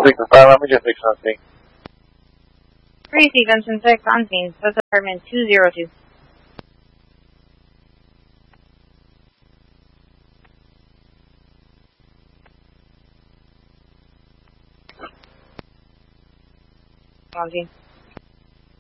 5, let me just fix something. 3 Sequence and 6 on scene. That's apartment 202. On scene.